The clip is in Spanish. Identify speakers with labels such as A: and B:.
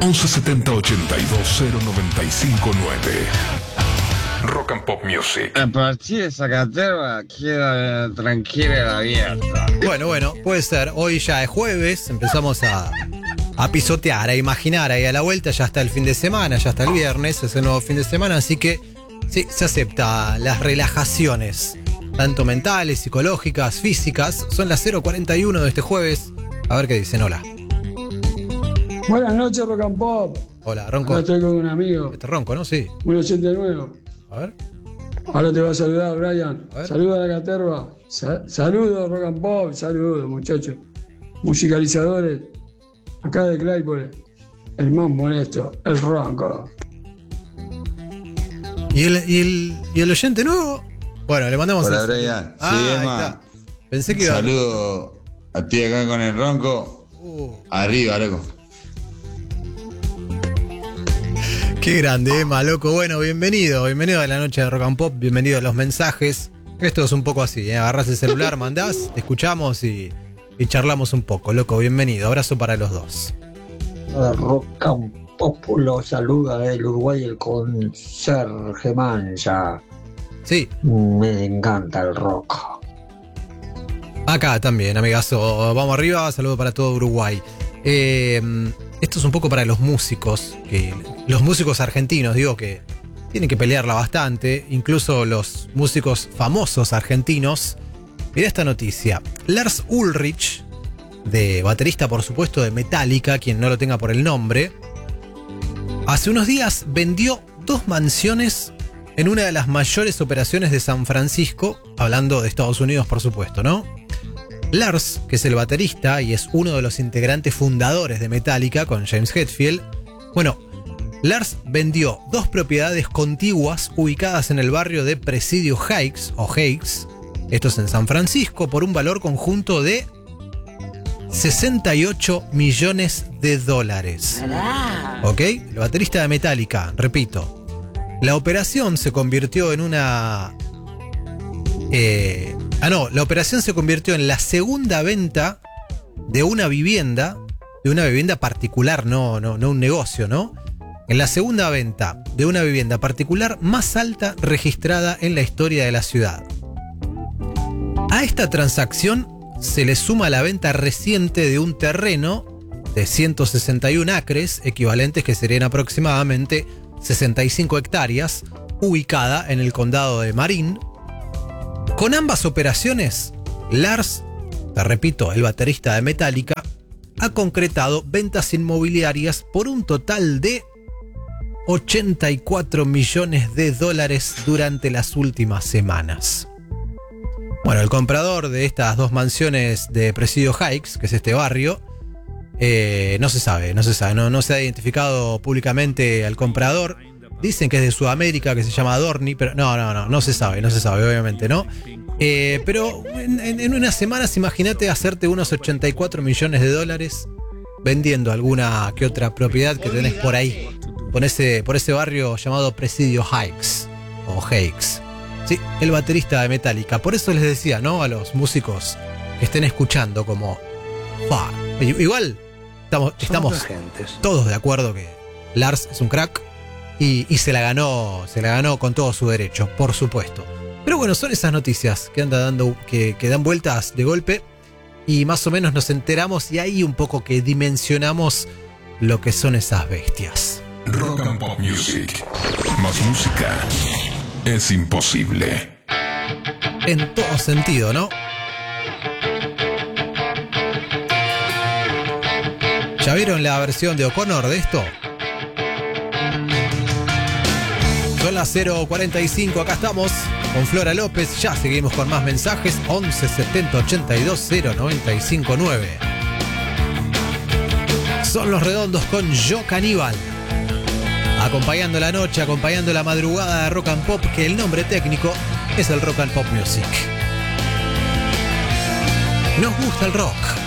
A: 1170 82 0959. Rock and Pop Music.
B: A partir de Zacaterra queda tranquila la abierta.
C: Bueno, puede ser. Hoy ya es jueves, empezamos a pisotear, a imaginar ahí a la vuelta. Ya está el fin de semana, ya está el viernes, es el nuevo fin de semana, así que sí, se acepta las relajaciones, tanto mentales, psicológicas, físicas. Son las 0:41 de este jueves. A ver qué dicen. Hola.
D: Buenas noches, Rock and Pop.
C: Hola, Ronco.
D: Ahora estoy con un amigo.
C: Este Ronco, ¿no? Sí.
D: Un 89.
C: A ver.
D: Ahora te va a saludar, Brian.
C: A ver.
D: Saludos a la Caterva. Saludos, Rock and Pop. Saludos, muchachos. Musicalizadores. Acá de Claypole. El más molesto, el Ronco.
C: ¿Y el oyente nuevo? Bueno, le mandamos
E: Hola,
C: el saludo.
E: Brian. Sí,
C: Ahí
E: Emma.
C: está. Pensé que iba.
E: Saludo a ti acá con el Ronco. Arriba, loco.
C: Qué grande, Emma, loco. Bueno, bienvenido a la noche de Rock and Pop, bienvenido a los mensajes. Esto es un poco así, agarrás el celular, mandás, te escuchamos y charlamos un poco, loco, bienvenido. Abrazo para los dos.
F: Rock and Pop lo saluda del Uruguay el conserje Mancha.
C: Sí.
F: Me encanta el rock.
C: Acá también, amigazo. Vamos arriba, saludo para todo Uruguay. Esto es un poco para los músicos, los músicos argentinos, digo, que tienen que pelearla bastante, incluso los músicos famosos argentinos. Mirá esta noticia. Lars Ulrich, baterista por supuesto de Metallica, quien no lo tenga por el nombre, hace unos días vendió 2 mansiones en una de las mayores operaciones de San Francisco, hablando de Estados Unidos por supuesto, ¿no? Lars, que es el baterista y es uno de los integrantes fundadores de Metallica con James Hetfield, bueno, Lars vendió 2 propiedades contiguas ubicadas en el barrio de Presidio Heights, esto es en San Francisco, por un valor conjunto de $68 millones. ¿Ok? El baterista de Metallica, repito. La operación se convirtió en una... la operación se convirtió en la segunda venta de una vivienda particular, no un negocio, ¿no? En la segunda venta de una vivienda particular más alta registrada en la historia de la ciudad. A esta transacción se le suma la venta reciente de un terreno de 161 acres, equivalentes que serían aproximadamente 65 hectáreas, ubicada en el condado de Marin. Con ambas operaciones, Lars, te repito, el baterista de Metallica, ha concretado ventas inmobiliarias por un total de $84 millones durante las últimas semanas. Bueno, el comprador de estas 2 mansiones de Presidio Heights, que es este barrio, no se sabe, no se ha identificado públicamente al comprador. Dicen que es de Sudamérica, que se llama Dorni, pero no se sabe, obviamente, ¿no? Pero en unas semanas, imagínate hacerte unos $84 millones vendiendo alguna que otra propiedad que tenés por ahí, por ese barrio llamado Presidio Heights, o Heights. Sí, el baterista de Metallica. Por eso les decía, ¿no? A los músicos que estén escuchando como... Igual estamos todos de acuerdo que Lars es un crack y se la ganó con todo su derecho, por supuesto. Pero bueno, son esas noticias que que dan vueltas de golpe y más o menos nos enteramos y ahí un poco que dimensionamos lo que son esas bestias.
A: Rock and Pop Music. Más música es imposible.
C: En todo sentido, ¿no? ¿Ya vieron la versión de O'Connor de esto? Son las 0:45, acá estamos con Flora López. Ya seguimos con más mensajes. 11 70 82 0959. Son Los Redondos con Yo Caníbal. Acompañando la noche, acompañando la madrugada de Rock and Pop, que el nombre técnico es el Rock and Pop Music. Nos gusta el rock.